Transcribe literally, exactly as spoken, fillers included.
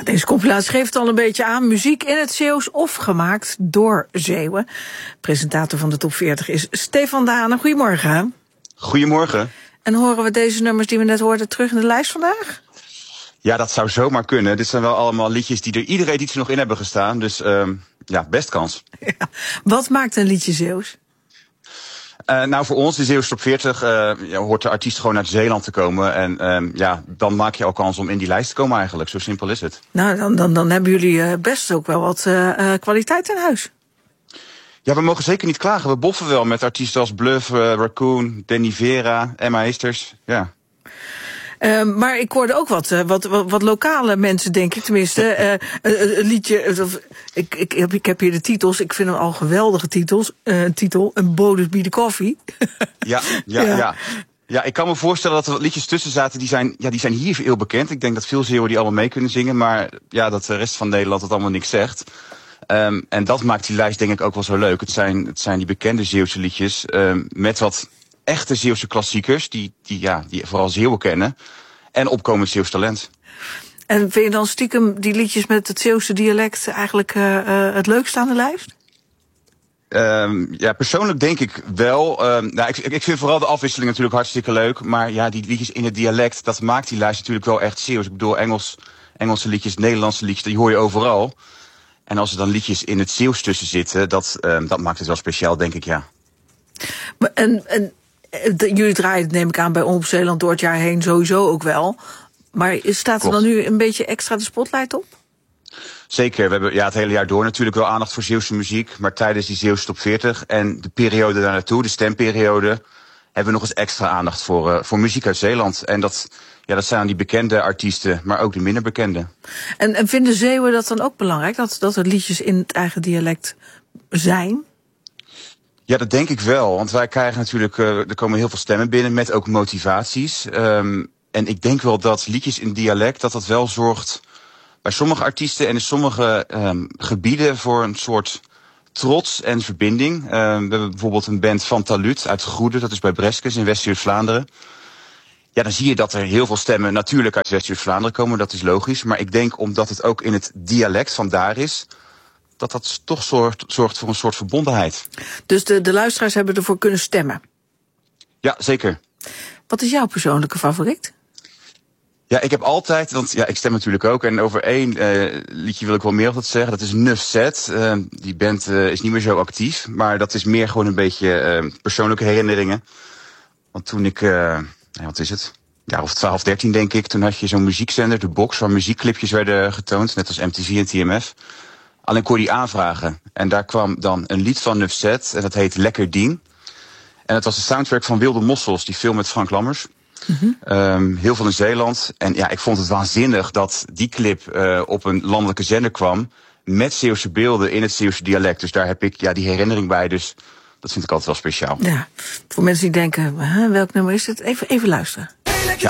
Ja, deze compilatie geeft al een beetje aan. Muziek in het Zeeuws of gemaakt door Zeeuwen. Presentator van de Top veertig is Stefan Dane. Goedemorgen. Goedemorgen. En horen we deze nummers die we net hoorden terug in de lijst vandaag? Ja, dat zou zomaar kunnen. Dit zijn wel allemaal liedjes die er iedere editie nog in hebben gestaan. Dus uh, ja, best kans. Ja. Wat maakt een liedje Zeeuws? Uh, nou, voor ons, de Zeeuws Top veertig, uh, ja, hoort de artiest gewoon uit Zeeland te komen. En uh, ja, dan maak je al kans om in die lijst te komen eigenlijk. Zo simpel is het. Nou, dan, dan, dan hebben jullie uh, best ook wel wat uh, uh, kwaliteit in huis. Ja, we mogen zeker niet klagen. We boffen wel met artiesten als Bluff, uh, Raccoon, Danny Vera, Emma Eesters. Ja. Uh, maar ik hoorde ook wat, uh, wat, wat, wat lokale mensen, denk ik, tenminste. Uh, een, een liedje, uh, ik, ik, heb, ik heb hier de titels, ik vind hem al geweldige titels. Uh, een titel, een bonus bij de koffie. Ja, ja, ja, ja. Ja, ik kan me voorstellen dat er wat liedjes tussen zaten, die zijn, ja, die zijn hier heel bekend. Ik denk dat veel Zeeuwen die allemaal mee kunnen zingen, maar ja, dat de rest van Nederland het allemaal niks zegt. Um, en dat maakt die lijst denk ik ook wel zo leuk. Het zijn, het zijn die bekende Zeeuwse liedjes, um, met wat echte Zeeuwse klassiekers, die, die, ja, die vooral Zeeuwen kennen. En opkomend Zeeuws talent. En vind je dan stiekem die liedjes met het Zeeuwse dialect eigenlijk uh, uh, het leukste aan de lijst? Um, ja, persoonlijk denk ik wel. Um, nou, ik, ik vind vooral de afwisseling natuurlijk hartstikke leuk. Maar ja, die liedjes in het dialect, dat maakt die lijst natuurlijk wel echt Zeeuws. Ik bedoel, Engels, Engelse liedjes, Nederlandse liedjes, die hoor je overal. En als er dan liedjes in het Zeeuws tussen zitten, dat, um, dat maakt het wel speciaal, denk ik, ja. Maar en, en jullie draaien, neem ik aan, bij Omroep Zeeland door het jaar heen sowieso ook wel. Maar staat er Klopt. dan nu een beetje extra de spotlight op? Zeker, we hebben ja, het hele jaar door natuurlijk wel aandacht voor Zeeuwse muziek. Maar tijdens die Zeeuwse Top veertig en de periode daar naartoe, de stemperiode, hebben we nog eens extra aandacht voor, uh, voor muziek uit Zeeland. En dat, ja, dat zijn dan die bekende artiesten, maar ook de minder bekende. En, en vinden Zeeuwen dat dan ook belangrijk, dat, dat er liedjes in het eigen dialect zijn? Ja, dat denk ik wel. Want wij krijgen natuurlijk, uh, er komen heel veel stemmen binnen met ook motivaties. Um, en ik denk wel dat liedjes in dialect, dat dat wel zorgt bij sommige artiesten en in sommige um, gebieden voor een soort trots en verbinding. Um, we hebben bijvoorbeeld een band van Talut uit Goede, dat is bij Breskes in West-Vlaanderen. Ja, dan zie je dat er heel veel stemmen natuurlijk uit West-Vlaanderen komen, dat is logisch. Maar ik denk omdat het ook in het dialect van daar is, dat dat toch zorgt, zorgt voor een soort verbondenheid. Dus de, de luisteraars hebben ervoor kunnen stemmen? Ja, zeker. Wat is jouw persoonlijke favoriet? Ja, ik heb altijd, want ja, ik stem natuurlijk ook. En over één uh, liedje wil ik wel meer op dat zeggen. Dat is Nuffzet. Uh, die band uh, is niet meer zo actief. Maar dat is meer gewoon een beetje uh, persoonlijke herinneringen. Want toen ik, uh, ja, wat is het? Jaar of twaalf, dertien denk ik. Toen had je zo'n muziekzender, de Box, waar muziekclipjes werden getoond. Net als M T V en T M F. Alleen kon je die aanvragen. En daar kwam dan een lied van Nuffzet. En dat heet Lekker Dien. En het was de soundtrack van Wilde Mossels, die film met Frank Lammers. Mm-hmm. Um, heel veel in Zeeland. En ja, ik vond het waanzinnig dat die clip uh, op een landelijke zender kwam met Zeeuwse beelden in het Zeeuwse dialect. Dus daar heb ik ja die herinnering bij. Dus dat vind ik altijd wel speciaal. Ja, voor mensen die denken, huh, welk nummer is het? Even, even luisteren. Ja.